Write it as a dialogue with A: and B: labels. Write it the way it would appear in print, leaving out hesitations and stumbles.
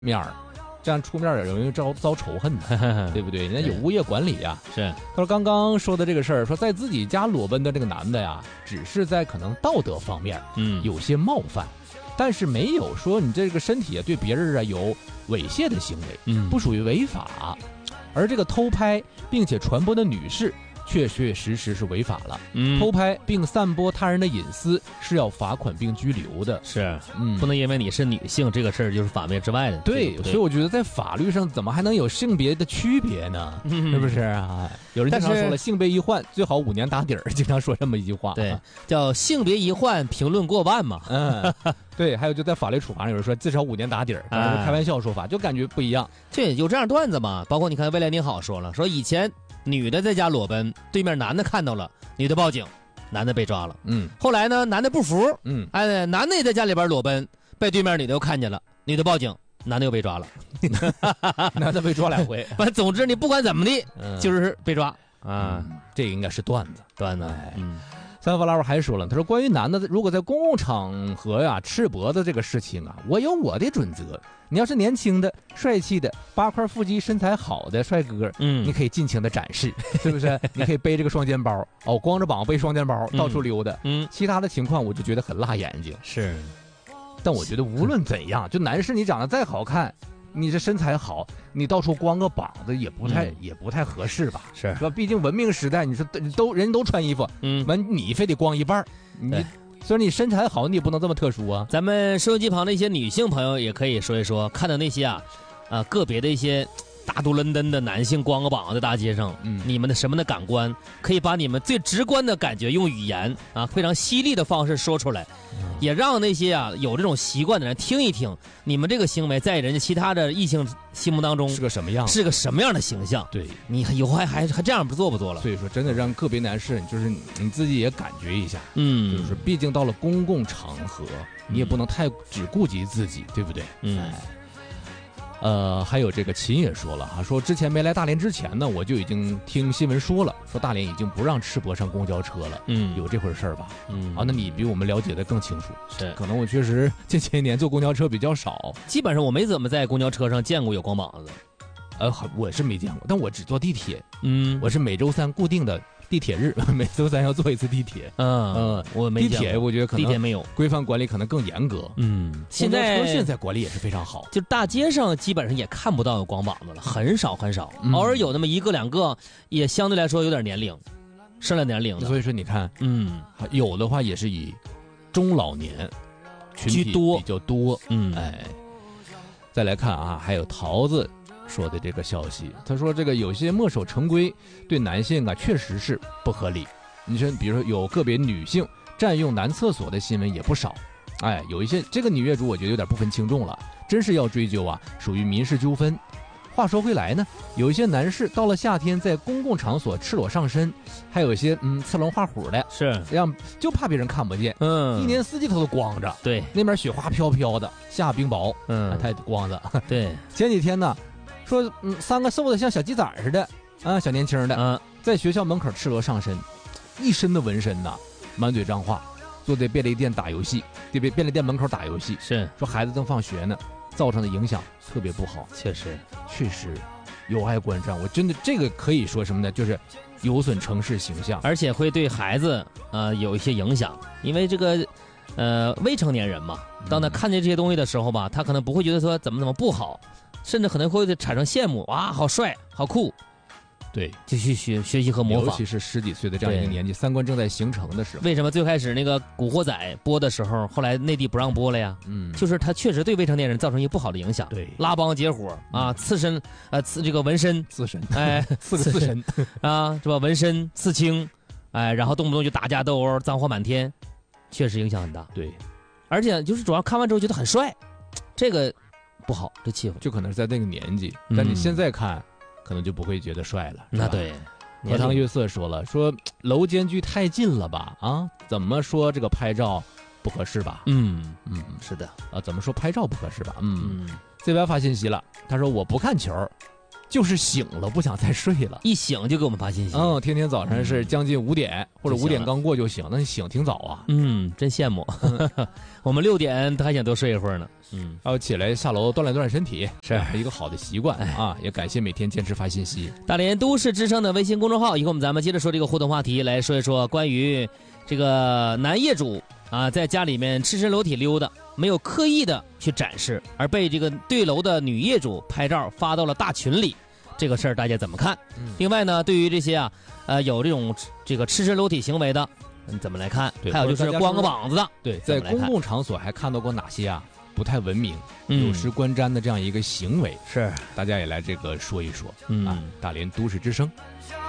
A: 面儿，这样出面也容易遭仇恨的，对不对？人家有物业管理呀。
B: 是，
A: 他说刚刚说的这个事儿，说在自己家裸奔的这个男的呀，只是在可能道德方面，有些冒犯，但是没有说你这个身体对别人有猥亵的行为，不属于违法。而这个偷拍并且传播的女士，确确实实是违法了。偷拍并散播他人的隐私是要罚款并拘留的。
B: 是，不能因为你是女性，这个事儿就是法面之外的。
A: 对，所以我觉得在法律上怎么还能有性别的区别呢？是不是啊？有人经常说了，性别一换最好5年打底儿，经常说这么一句话。
B: 对，叫性别一换评论过万嘛。
A: 对，还有就在法律处罚上有人说至少5年打底儿，当然是开玩笑说法，就感觉不一样。
B: 对，有这样段子嘛？包括你看未来你好说了，说以前女的在家裸奔，对面男的看到了，女的报警，男的被抓了。后来呢，男的不服，男的也在家里边裸奔，被对面女的又看见了，女的报警，男的又被抓了，
A: 男的被抓2回。
B: 反正总之你不管怎么的，就是被抓啊。
A: 这个应该是段子。三发拉布还说了，他说关于男的如果在公共场合呀赤膊的这个事情啊，我有我的准则。你要是年轻的、帅气的、8块腹肌、身材好的帅哥，你可以尽情的展示，是不是？你可以背这个双肩包，光着膀背双肩包到处溜达。其他的情况我就觉得很辣眼睛。
B: 是，
A: 但我觉得无论怎样，就男士你长得再好看，你这身材好，你到处光个膀子也不太合适吧？是吧？毕竟文明时代，你说人都穿衣服，你非得光一半，你虽然你身材好，你也不能这么特殊啊。
B: 咱们收音机旁的一些女性朋友也可以说一说，看到那些个别的一些大肚伦敦的男性光个膀子在大街上，你们的什么的感官，可以把你们最直观的感觉用语言非常犀利的方式说出来。也让那些有这种习惯的人听一听，你们这个行为在人家其他的异性心目当中
A: 是个什么样，
B: 是个什么样的形象？对，你以后还这样不做了。
A: 所以说，真的让个别男士，就是你自己也感觉一下，就是毕竟到了公共场合，你也不能太只顾及自己，对不对？还有这个秦也说了说之前没来大连之前呢，我就已经听新闻说了，说大连已经不让赤膊上公交车了。有这回事儿吧？那你比我们了解的更清楚。是，可能我确实这些年坐公交车比较少，
B: 基本上我没怎么在公交车上见过有光膀子。
A: 我是没见过，但我只坐地铁。我是每周3固定的地铁日，每周3要坐一次地铁。
B: 我没
A: 地铁，我觉得可能
B: 地铁没有
A: 规范管理，可能更严格。现在管理也是非常好，
B: 就大街上基本上也看不到有光膀子了，很少很少，偶尔有那么1个2个，也相对来说有点年龄，上了年龄了。
A: 所以说你看，有的话也是以中老年群体比较多。再来看还有桃子说的这个消息，他说这个有些墨守成规对男性确实是不合理。你说比如说有个别女性占用男厕所的新闻也不少。有一些这个女业主我觉得有点不分轻重了，真是要追究属于民事纠纷。话说回来呢，有一些男士到了夏天在公共场所赤裸上身，还有一些刺龙画虎的，
B: 是
A: 就怕别人看不见。一年四季他都光着。对，那边雪花飘飘的，下冰雹，他也光着。
B: 对，
A: 前几天呢说3个瘦的像小鸡仔似的小年轻的在学校门口赤裸上身，一身的纹身满嘴脏话，坐在便利店打游戏，便利店门口打游戏。是说孩子正放学呢，造成的影响特别不好。确实有碍观瞻。我真的这个可以说什么呢，就是有损城市形象，
B: 而且会对孩子有一些影响。因为这个未成年人嘛，当他看见这些东西的时候吧，他可能不会觉得说怎么不好，甚至可能会产生羡慕，好帅好酷。对，就去学习和模仿，
A: 尤其是10几岁的这样一个年纪，3观正在形成的时候。
B: 为什么最开始那个《古惑仔》播的时候，后来内地不让播了呀？就是他确实对未成年人造成一个不好的影响。对，拉帮结伙刺身这个纹身，
A: 刺身，
B: 刺个刺身是吧？纹身刺青，然后动不动就打架斗殴，脏话满天，确实影响很大。对，而且就是主要看完之后觉得很帅，这个不好，这气氛
A: 就可能是在那个年纪，但你现在看。可能就不会觉得帅了。
B: 那对，
A: 荷塘月色说了，说楼间距太近了吧？怎么说这个拍照不合适吧？
B: 是的
A: 怎么说拍照不合适吧？CY 发信息了，他说我不看球， 就是醒了不想再睡了，
B: 一醒就给我们发信息。
A: 天天早晨是将近5点或者5点刚过就醒，那你醒挺早啊。
B: 真羡慕。我们6点还想多睡一会儿呢。
A: 要起来下楼锻炼身体，是一个好的习惯啊。也感谢每天坚持发信息。
B: 大连都市之声的微信公众号，以后咱们接着说这个互动话题，来说一说关于这个男业主啊，在家里面赤身裸体溜达，没有刻意的去展示，而被这个对楼的女业主拍照发到了大群里，这个事儿大家怎么看？另外呢，对于这些有这个赤身裸体行为的，怎么来看？还有就是光个膀子的，
A: 对，在公共场所还看到过哪些不太文明、有失观瞻的这样一个行为？
B: 是，
A: 大家也来这个说一说。大连都市之声。